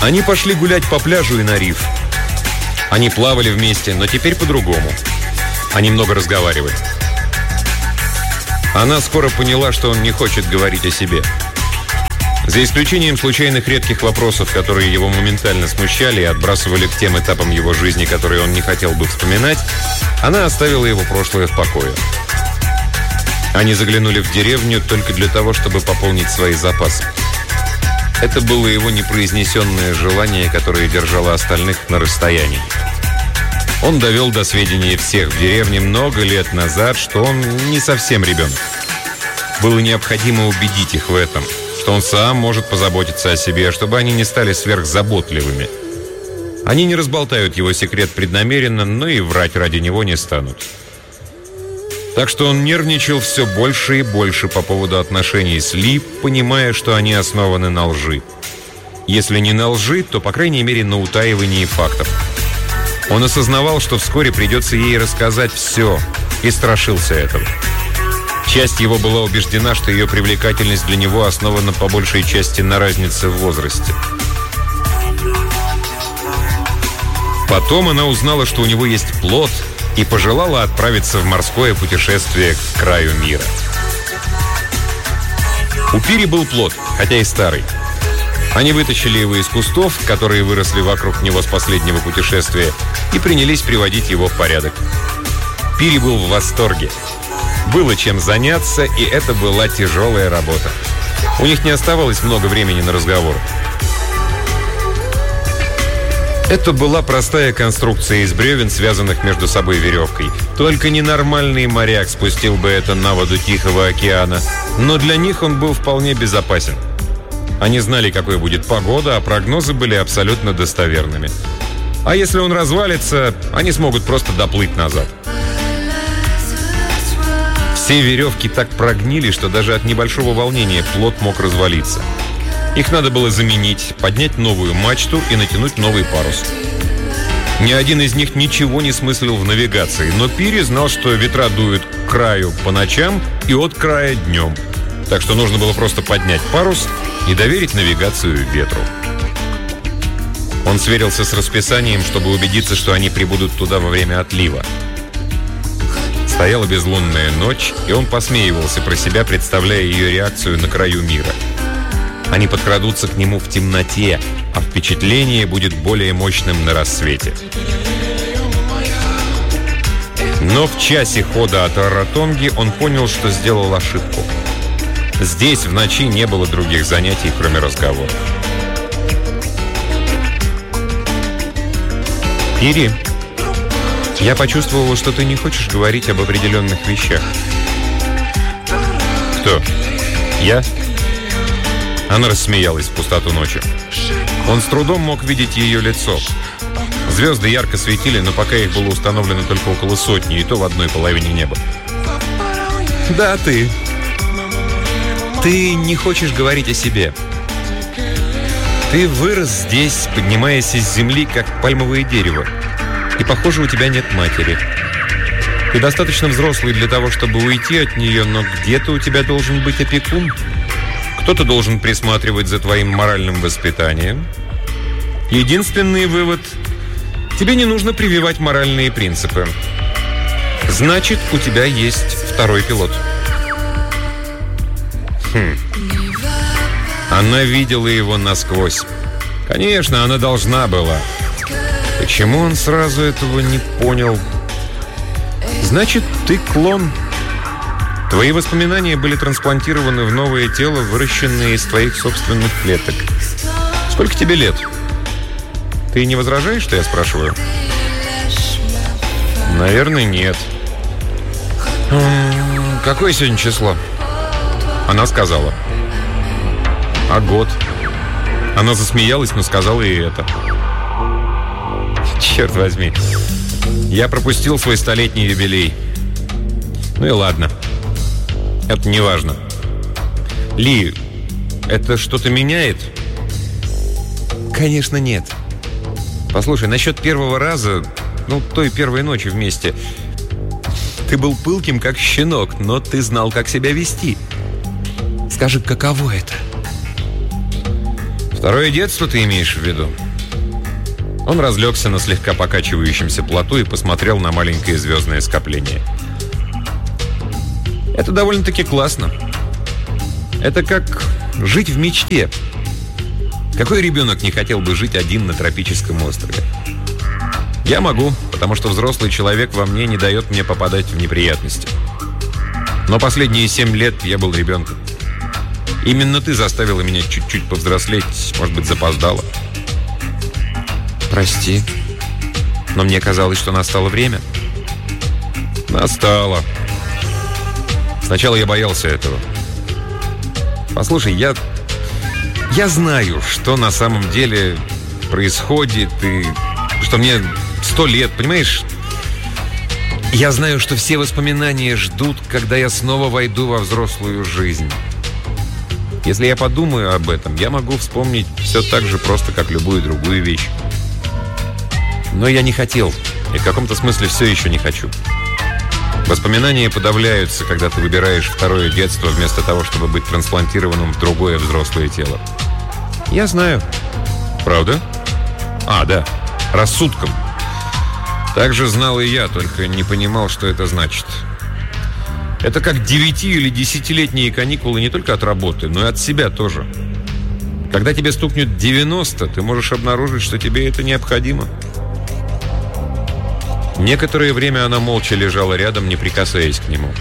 Они пошли гулять по пляжу и на риф. Они плавали вместе, но теперь по-другому. Они много разговаривали. Она скоро поняла, что он не хочет говорить о себе. За исключением случайных редких вопросов, которые его моментально смущали и отбрасывали к тем этапам его жизни, которые он не хотел бы вспоминать, она оставила его прошлое в покое. Они заглянули в деревню только для того, чтобы пополнить свои запасы. Это было его непроизнесенное желание, которое держало остальных на расстоянии. Он довел до сведения всех в деревне много лет назад, что он не совсем ребенок. Было необходимо убедить их в этом, что он сам может позаботиться о себе, чтобы они не стали сверхзаботливыми. Они не разболтают его секрет преднамеренно, но и врать ради него не станут. Так что он нервничал все больше и больше по поводу отношений с Ли, понимая, что они основаны на лжи. Если не на лжи, то, по крайней мере, на утаивании фактов. Он осознавал, что вскоре придется ей рассказать все, и страшился этого. Часть его была убеждена, что ее привлекательность для него основана по большей части на разнице в возрасте. Потом она узнала, что у него есть плод, и пожелала отправиться в морское путешествие к краю мира. У Пири был плод, хотя и старый. Они вытащили его из кустов, которые выросли вокруг него с последнего путешествия, и принялись приводить его в порядок. Пири был в восторге. Было чем заняться, и это была тяжелая работа. У них не оставалось много времени на разговор. Это была простая конструкция из бревен, связанных между собой веревкой. Только ненормальный моряк спустил бы это на воду Тихого океана. Но для них он был вполне безопасен. Они знали, какой будет погода, а прогнозы были абсолютно достоверными. А если он развалится, они смогут просто доплыть назад. Все веревки так прогнили, что даже от небольшого волнения плот мог развалиться. Их надо было заменить, поднять новую мачту и натянуть новый парус. Ни один из них ничего не смыслил в навигации, но Пири знал, что ветра дуют к краю по ночам и от края днем. Так что нужно было просто поднять парус и доверить навигацию ветру. Он сверился с расписанием, чтобы убедиться, что они прибудут туда во время отлива. Стояла безлунная ночь, и он посмеивался про себя, представляя ее реакцию на краю мира. Они подкрадутся к нему в темноте, а впечатление будет более мощным на рассвете. Но в часе хода от Раротонги он понял, что сделал ошибку. Здесь в ночи не было других занятий, кроме разговора. «Пири, я почувствовала, что ты не хочешь говорить об определенных вещах». «Кто? Я?» Она рассмеялась в пустоту ночи. Он с трудом мог видеть ее лицо. Звезды ярко светили, но пока их было установлено только около сотни, и то в одной половине неба. «Да, ты. Ты не хочешь говорить о себе. Ты вырос здесь, поднимаясь из земли, как пальмовое дерево. И, похоже, у тебя нет матери. Ты достаточно взрослый для того, чтобы уйти от нее, но где-то у тебя должен быть опекун. Кто-то должен присматривать за твоим моральным воспитанием. Единственный вывод – тебе не нужно прививать моральные принципы. Значит, у тебя есть второй пилот». Она видела его насквозь. Конечно, она должна была. Почему он сразу этого не понял? Значит, ты клон. Твои воспоминания были трансплантированы в новое тело, выращенное из твоих собственных клеток. Сколько тебе лет? Ты не возражаешь, что я спрашиваю? Наверное, нет. Какое сегодня число? Она сказала. А год? Она засмеялась, но сказала и это. Черт возьми. Я пропустил свой столетний юбилей. Ну и ладно. Это не важно. Ли, это что-то меняет? Конечно, нет. Послушай, насчет первого раза, той первой ночи вместе, ты был пылким, как щенок, но ты знал, как себя вести. Скажи, каково это? В Второе детство ты имеешь в виду? Он разлегся на слегка покачивающемся плоту и посмотрел на маленькое звездное скопление. Это довольно-таки классно. Это как жить в мечте. Какой ребенок не хотел бы жить один на тропическом острове? Я могу, потому что взрослый человек во мне не дает мне попадать в неприятности. Но последние 7 лет я был ребенком. Именно ты заставила меня чуть-чуть повзрослеть, может быть, запоздала. Прости, но мне казалось, что настало время. Настало. Сначала я боялся этого. Послушай, я знаю, что на самом деле происходит, и что мне 100 лет, понимаешь? Я знаю, что все воспоминания ждут, когда я снова войду во взрослую жизнь. Если я подумаю об этом, я могу вспомнить все так же просто, как любую другую вещь. Но я не хотел, и в каком-то смысле все еще не хочу. Воспоминания подавляются, когда ты выбираешь второе детство вместо того, чтобы быть трансплантированным в другое взрослое тело. Я знаю. Правда? Да. Рассудком. Так же знал и я, только не понимал, что это значит. Это как 9- или 10-летние каникулы не только от работы, но и от себя тоже. Когда тебе стукнет 90, ты можешь обнаружить, что тебе это необходимо. Некоторое время она молча лежала рядом, не прикасаясь к нему.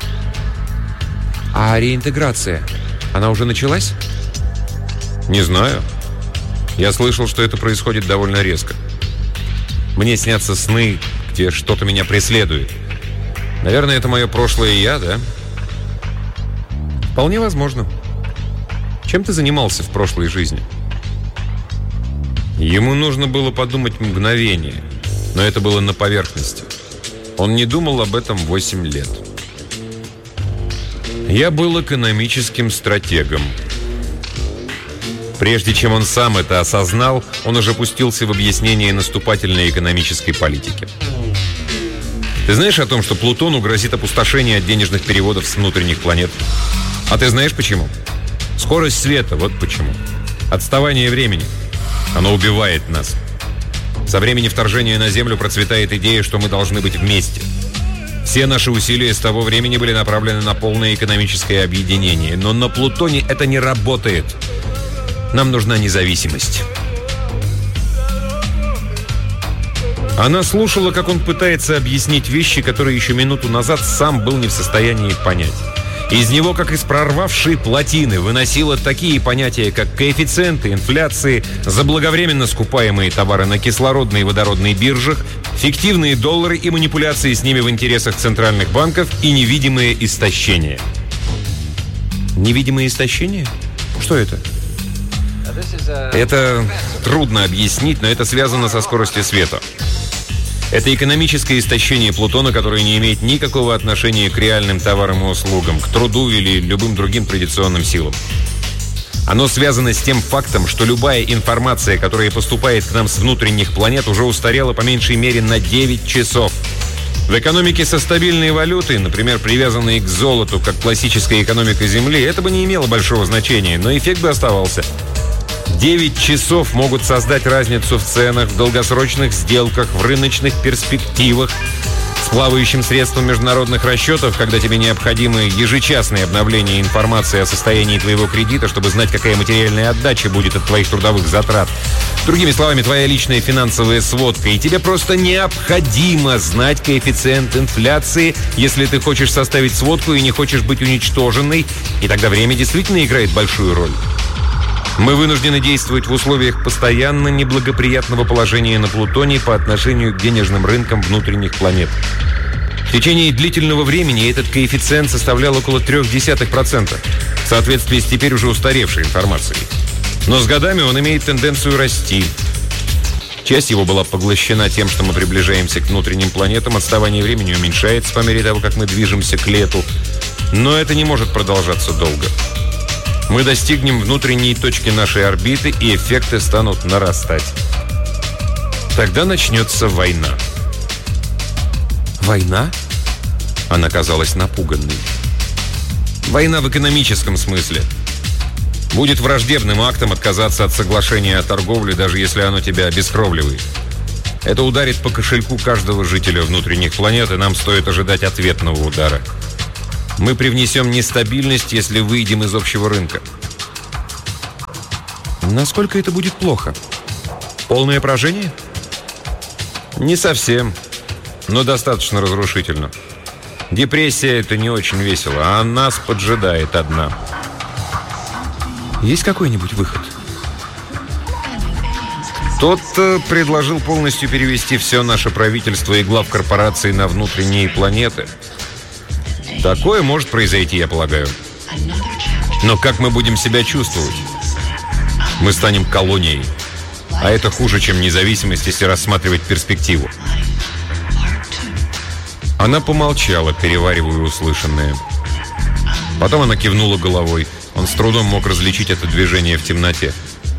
А реинтеграция, она уже началась? Не знаю. Я слышал, что это происходит довольно резко. Мне снятся сны, где что-то меня преследует. Наверное, это мое прошлое я, да? Вполне возможно. Чем ты занимался в прошлой жизни? Ему нужно было подумать мгновение, но это было на поверхности. Он не думал об этом 8 лет. Я был экономическим стратегом. Прежде чем он сам это осознал, он уже пустился в объяснение наступательной экономической политики. Ты знаешь о том, что Плутону грозит опустошение от денежных переводов с внутренних планет? А ты знаешь почему? Скорость света, вот почему. Отставание времени. Оно убивает нас. Со времени вторжения на Землю процветает идея, что мы должны быть вместе. Все наши усилия с того времени были направлены на полное экономическое объединение. Но на Плутоне это не работает. Нам нужна независимость. Она слушала, как он пытается объяснить вещи, которые еще минуту назад сам был не в состоянии понять. Из него, как из прорвавшей плотины, выносило такие понятия, как коэффициенты инфляции, заблаговременно скупаемые товары на кислородной и водородной биржах, фиктивные доллары и манипуляции с ними в интересах центральных банков и невидимое истощение. Невидимое истощение? Что это? Это трудно объяснить, но это связано со скоростью света. Это экономическое истощение Плутона, которое не имеет никакого отношения к реальным товарам и услугам, к труду или любым другим традиционным силам. Оно связано с тем фактом, что любая информация, которая поступает к нам с внутренних планет, уже устарела по меньшей мере на 9 часов. В экономике со стабильной валютой, например, привязанной к золоту, как классическая экономика Земли, это бы не имело большого значения, но эффект бы оставался. 9 часов могут создать разницу в ценах, в долгосрочных сделках, в рыночных перспективах, с плавающим средством международных расчетов, когда тебе необходимы ежечасные обновления информации о состоянии твоего кредита, чтобы знать, какая материальная отдача будет от твоих трудовых затрат. Другими словами, твоя личная финансовая сводка. И тебе просто необходимо знать коэффициент инфляции, если ты хочешь составить сводку и не хочешь быть уничтоженной. И тогда время действительно играет большую роль. Мы вынуждены действовать в условиях постоянно неблагоприятного положения на Плутоне по отношению к денежным рынкам внутренних планет. В течение длительного времени этот коэффициент составлял около 0,3%, в соответствии с теперь уже устаревшей информацией. Но с годами он имеет тенденцию расти. Часть его была поглощена тем, что мы приближаемся к внутренним планетам, отставание времени уменьшается по мере того, как мы движемся к лету. Но это не может продолжаться долго. Мы достигнем внутренней точки нашей орбиты, и эффекты станут нарастать. Тогда начнется война. Война? Она казалась напуганной. Война в экономическом смысле. Будет враждебным актом отказаться от соглашения о торговле, даже если оно тебя обескровливает. Это ударит по кошельку каждого жителя внутренних планет, и нам стоит ожидать ответного удара. Мы привнесем нестабильность, если выйдем из общего рынка. Насколько это будет плохо? Полное поражение? Не совсем, но достаточно разрушительно. Депрессия – это не очень весело, а нас поджидает одна. Есть какой-нибудь выход? Тот предложил полностью перевести все наше правительство и глав корпораций на внутренние планеты. Такое может произойти, я полагаю. Но как мы будем себя чувствовать? Мы станем колонией. А это хуже, чем независимость, если рассматривать перспективу. Она помолчала, переваривая услышанное. Потом она кивнула головой. Он с трудом мог различить это движение в темноте.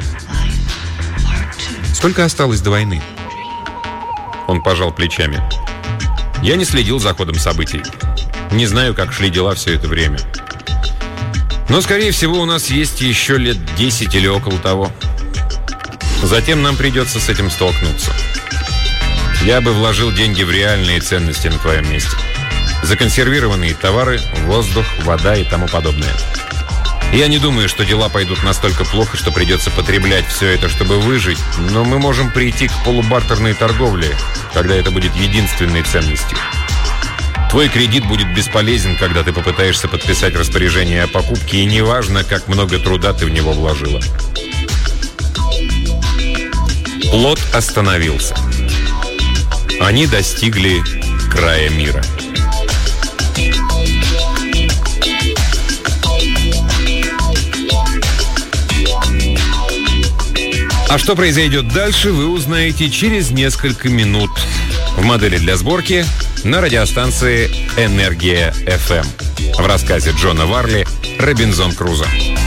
Сколько осталось до войны? Он пожал плечами. Я не следил за ходом событий. Не знаю, как шли дела все это время. Но, скорее всего, у нас есть еще лет 10 или около того. Затем нам придется с этим столкнуться. Я бы вложил деньги в реальные ценности на твоем месте. Законсервированные товары, воздух, вода и тому подобное. Я не думаю, что дела пойдут настолько плохо, что придется потреблять все это, чтобы выжить, но мы можем прийти к полубартерной торговле, когда это будет единственной ценностью. Твой кредит будет бесполезен, когда ты попытаешься подписать распоряжение о покупке, и неважно, как много труда ты в него вложила. Плот остановился. Они достигли края мира. А что произойдет дальше, вы узнаете через несколько минут в модели для сборки на радиостанции «Энергия FM» в рассказе Джона Варли «Робинзон Крузо».